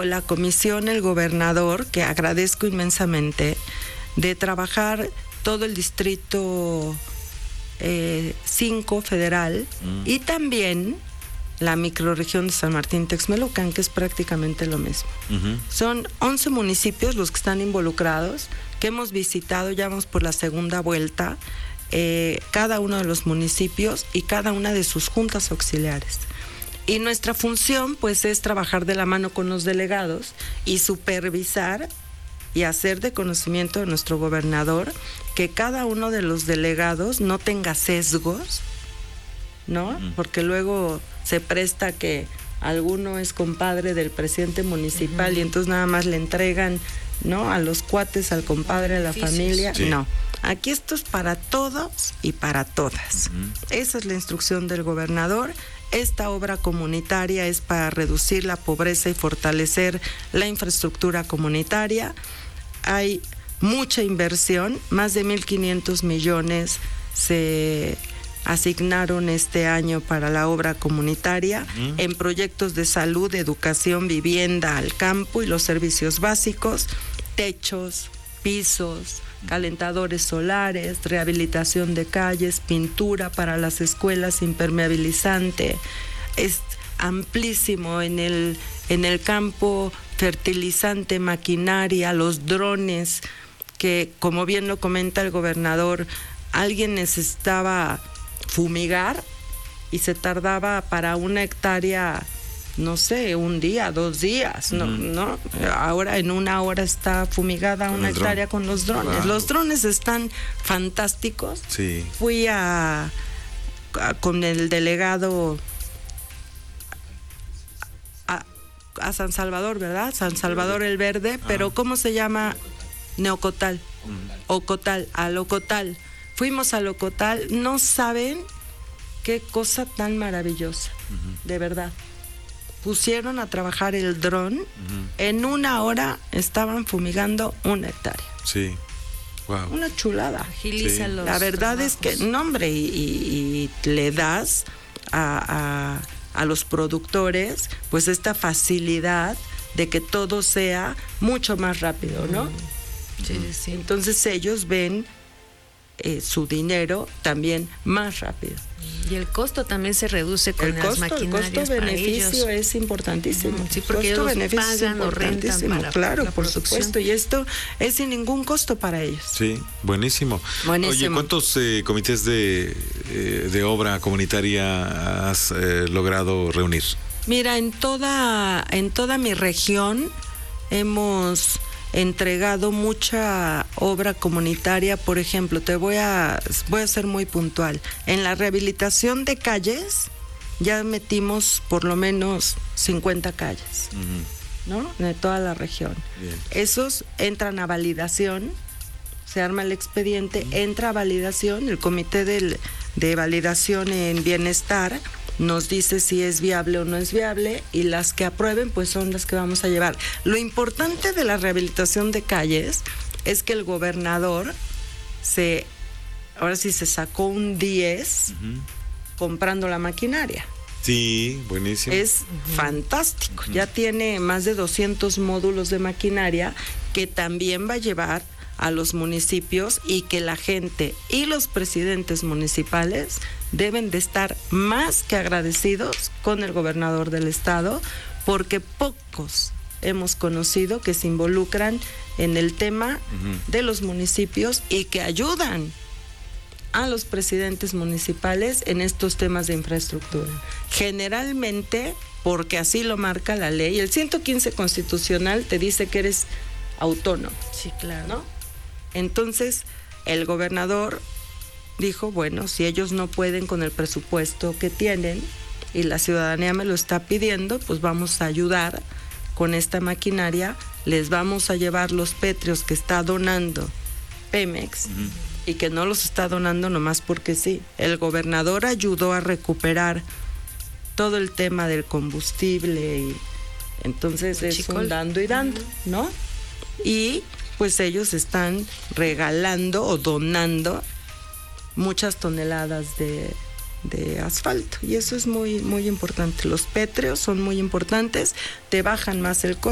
la comisión, el gobernador, que agradezco inmensamente, de trabajar todo el distrito 5 federal y también la microrregión de San Martín Texmelucan, que es prácticamente lo mismo. Son 11 municipios los que están involucrados, que hemos visitado, ya vamos por la segunda vuelta, cada uno de los municipios y cada una de sus juntas auxiliares. Y nuestra función, pues, es trabajar de la mano con los delegados y supervisar y hacer de conocimiento de nuestro gobernador que cada uno de los delegados no tenga sesgos, ¿no? Porque luego se presta que alguno es compadre del presidente municipal y entonces nada más le entregan, ¿no?, a los cuates, al compadre, a la familia. Sí. No, aquí esto es para todos y para todas. Esa es la instrucción del gobernador. Esta obra comunitaria es para reducir la pobreza y fortalecer la infraestructura comunitaria. Hay mucha inversión, más de 1,500 millones se asignaron este año para la obra comunitaria en proyectos de salud, educación, vivienda al campo y los servicios básicos, techos, pisos, calentadores solares, rehabilitación de calles, pintura para las escuelas, impermeabilizante. Es amplísimo en el campo, fertilizante, maquinaria, los drones, que como bien lo comenta el gobernador, alguien necesitaba fumigar y se tardaba para 1 hectárea, no sé, 1 día, 2 días, ¿no? Ahora en 1 hora está fumigada 1 hectárea con los drones. Wow. Los drones están fantásticos. Sí. Fui con el delegado a San Salvador, ¿verdad? San Salvador el Verde, pero ¿cómo se llama? Neocotal. Ocotal, al Ocotal. Fuimos al Ocotal, no saben qué cosa tan maravillosa, de verdad. Pusieron a trabajar el dron, en 1 hora estaban fumigando 1 hectárea. Sí, wow. Una chulada. Agiliza los La verdad trabajos. es que, no, hombre, y le das a los productores, pues, esta facilidad de que todo sea mucho más rápido, ¿no? Sí. Entonces ellos ven su dinero también más rápido. Y el costo también se reduce con las maquinarias. El costo-beneficio es importantísimo. Sí, porque ellos pagan o rentan para claro, la por producción. supuesto. Y esto es sin ningún costo para ellos. Sí, buenísimo. Oye, ¿cuántos comités de obra comunitaria has logrado reunir? Mira, en toda mi región hemos entregado mucha obra comunitaria. Por ejemplo, voy a ser muy puntual. En la rehabilitación de calles ya metimos por lo menos 50 calles, ¿no? De toda la región. Bien. Esos entran a validación, se arma el expediente, entra a validación, el comité de validación en bienestar nos dice si es viable o no es viable, y las que aprueben pues son las que vamos a llevar. Lo importante de la rehabilitación de calles es que el gobernador ahora sí se sacó un 10 comprando la maquinaria. Sí, buenísimo. Es fantástico. Ya tiene más de 200 módulos de maquinaria que también va a llevar a los municipios, y que la gente y los presidentes municipales deben de estar más que agradecidos con el gobernador del estado, porque pocos hemos conocido que se involucran en el tema de los municipios y que ayudan a los presidentes municipales en estos temas de infraestructura. Generalmente, porque así lo marca la ley, el 115 constitucional te dice que eres autónomo. Sí, claro. ¿No? Entonces, el gobernador dijo, bueno, si ellos no pueden con el presupuesto que tienen y la ciudadanía me lo está pidiendo, pues vamos a ayudar con esta maquinaria, les vamos a llevar los pétreos que está donando Pemex y que no los está donando nomás porque sí. El gobernador ayudó a recuperar todo el tema del combustible y entonces es un dando y dando, ¿no? Y pues ellos están regalando o donando muchas toneladas de asfalto, y eso es muy, muy importante. Los pétreos son muy importantes, te bajan más el costo.